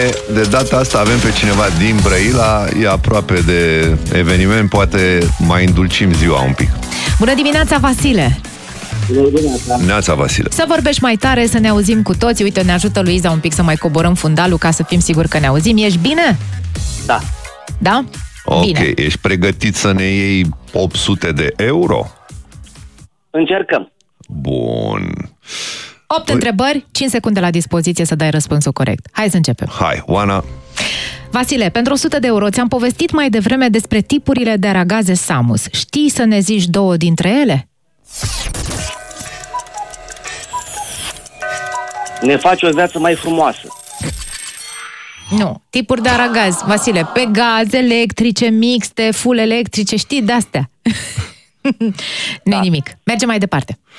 De data asta avem pe cineva din Brăila, e aproape de eveniment, poate mai îndulcim ziua un pic. Bună dimineața, Vasile! Bună dimineața! Neața, Vasile. Să vorbești mai tare, să ne auzim cu toți. Uite, ne ajută Luiza un pic să mai coborăm fundalul ca să fim siguri că ne auzim. Ești bine? Da. Da? Ok, Bine. ești pregătit să ne iei 800 de euro? Încercăm. Bun. 8 întrebări, 5 secunde la dispoziție să dai răspunsul corect. Hai să începem. Hai, Oana. Vasile, pentru 100 de euro ți-am povestit mai devreme despre tipurile de aragaze Samus. Știi să ne zici 2 dintre ele? Ne face o viață mai frumoasă. Nu, tipuri de aragaz. Vasile, pe gaz, electrice, mixte, full electrice, știi de-astea. Nu-i nimic. Mergem mai departe.